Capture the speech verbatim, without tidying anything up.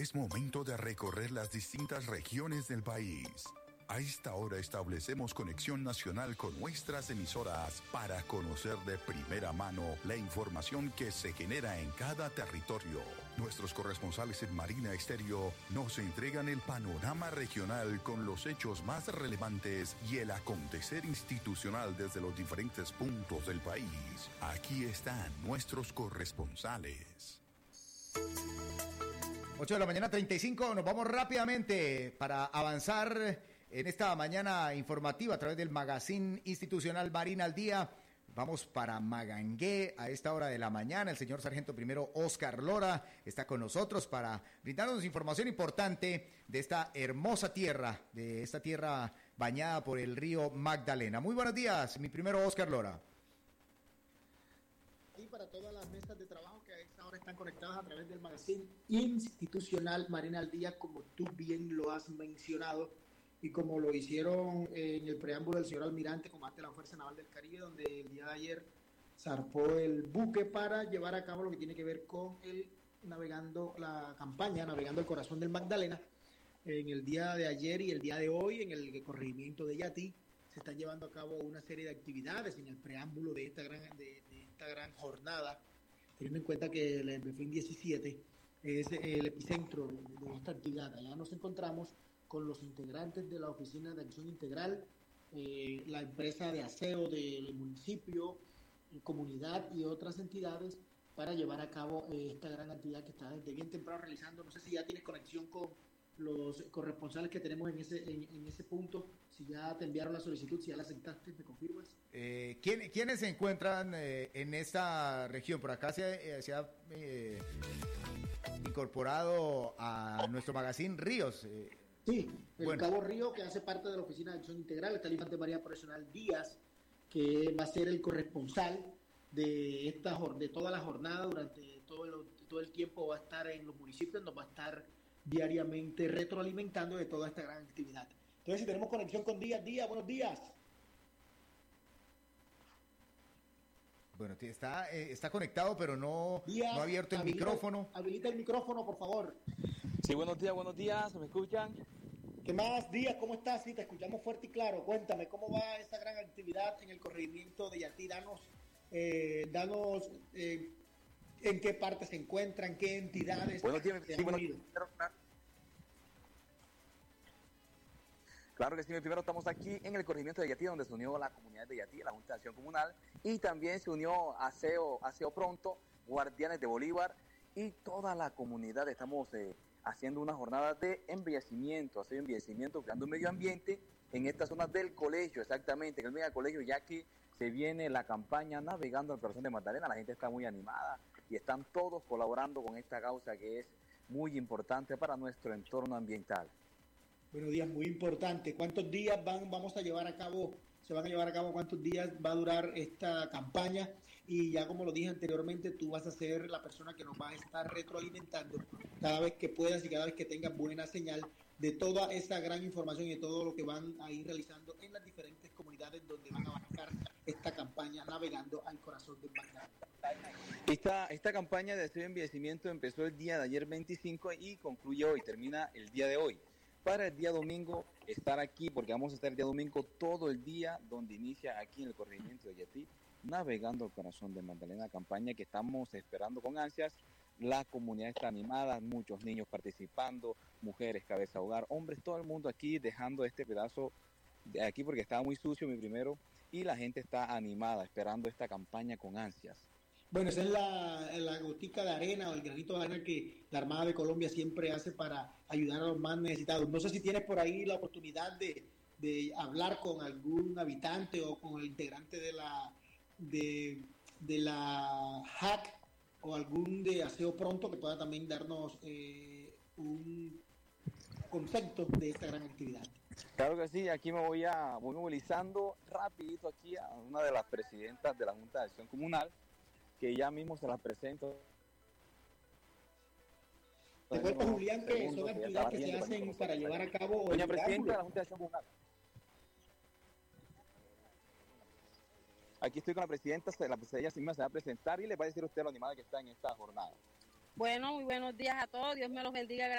Es momento de recorrer las distintas regiones del país. A esta hora establecemos conexión nacional con nuestras emisoras para conocer de primera mano la información que se genera en cada territorio. Nuestros corresponsales en Marina Estéreo nos entregan el panorama regional con los hechos más relevantes y el acontecer institucional desde los diferentes puntos del país. Aquí están nuestros corresponsales. ocho de la mañana, treinta y cinco, nos vamos rápidamente para avanzar en esta mañana informativa a través del Magazine Institucional Marina al Día. Vamos para Magangué a esta hora de la mañana. El señor sargento primero Oscar Lora está con nosotros para brindarnos información importante de esta hermosa tierra, de esta tierra bañada por el río Magdalena. Muy buenos días, mi primero Oscar Lora. Y para todas las mesas de trabajo que a esta hora están conectadas a través del Magazine Institucional Marina al Día, como tú bien lo has mencionado, y como lo hicieron en el preámbulo del señor almirante, comandante de la Fuerza Naval del Caribe, donde el día de ayer zarpó el buque para llevar a cabo lo que tiene que ver con el navegando la campaña, navegando el corazón del Magdalena. En el día de ayer y el día de hoy, en el corregimiento de Yatí, se están llevando a cabo una serie de actividades en el preámbulo de esta gran, de, de esta gran jornada, teniendo en cuenta que el BEFIN diecisiete es el epicentro de, de esta actividad. Allá nos encontramos con los integrantes de la Oficina de Acción Integral, eh, la empresa de aseo del municipio, comunidad y otras entidades para llevar a cabo eh, esta gran actividad que está desde bien temprano realizando. No sé si ya tienes conexión con los corresponsales que tenemos en ese en, en ese punto, si ya te enviaron la solicitud, si ya la aceptaste, ¿me confirmas? Eh, ¿quién, ¿Quiénes se encuentran eh, en esta región? Por acá se, eh, se ha eh, incorporado a nuestro magazine Ríos. Eh, Sí, el bueno. Cabo Río, que hace parte de la Oficina de Acción Integral, está el infante María Profesional Díaz, que va a ser el corresponsal de esta de toda la jornada, durante todo el, todo el tiempo va a estar en los municipios, nos va a estar diariamente retroalimentando de toda esta gran actividad. Entonces, si tenemos conexión con Díaz, Díaz, buenos días. Bueno, está, eh, está conectado, pero no, Díaz, no ha abierto el habilita, micrófono. Habilita el micrófono, por favor. Sí, buenos días, buenos días, ¿me escuchan? ¿Qué más, Díaz? ¿Cómo estás? Sí, te escuchamos fuerte y claro. Cuéntame, ¿cómo va esta gran actividad en el corregimiento de Yatí? Danos, eh, danos eh, en qué parte se encuentran, qué entidades buenos días, se sí, han buenos unido. días. Claro que sí, primero estamos aquí en el corregimiento de Yatí, donde se unió la comunidad de Yatí, la Junta de Acción Comunal, y también se unió Aseo, Aseo Pronto, Guardianes de Bolívar, y toda la comunidad. Estamos eh, haciendo una jornada de embellecimiento, hacer embellecimiento, creando un medio ambiente en esta zona del colegio, exactamente, en el mega colegio, ya que se viene la campaña Navegando al Corazón de Magdalena. La gente está muy animada y están todos colaborando con esta causa que es muy importante para nuestro entorno ambiental. Buenos días, muy importante. ¿Cuántos días van vamos a llevar a cabo, se van a llevar a cabo, cuántos días va a durar esta campaña? Y ya como lo dije anteriormente, tú vas a ser la persona que nos va a estar retroalimentando cada vez que puedas y cada vez que tengas buena señal de toda esa gran información y de todo lo que van a ir realizando en las diferentes comunidades donde van a abarcar esta campaña Navegando al Corazón del Magdalena. Esta, esta campaña de hacer embellecimiento empezó el día de ayer veinticinco y concluye hoy, termina el día de hoy. Para el día domingo estar aquí, porque vamos a estar el día domingo todo el día, donde inicia aquí en el corregimiento de Yatí, Navegando al Corazón de Magdalena, campaña que estamos esperando con ansias. La comunidad está animada, muchos niños participando, mujeres, cabeza de hogar, hombres, todo el mundo aquí dejando este pedazo de aquí porque estaba muy sucio mi primero, y la gente está animada, esperando esta campaña con ansias. Bueno, esa es la, la gotica de arena o el granito de arena que la Armada de Colombia siempre hace para ayudar a los más necesitados. No sé si tienes por ahí la oportunidad de, de hablar con algún habitante o con el integrante de la de, de la H A C o algún de Aseo Pronto que pueda también darnos eh, un concepto de esta gran actividad. Claro que sí, aquí me voy a voy movilizando rapidito aquí a una de las presidentas de la Junta de Acción Comunal, que ya mismo se las presento. Te cuento, Julián, que son actividades que se hacen para llevar a cabo. Doña Presidenta de la Junta de Acción Comunal. Aquí estoy con la presidenta, la ella misma se va a presentar y le va a decir a usted lo animada que está en esta jornada. Bueno, muy buenos días a todos, Dios me los bendiga.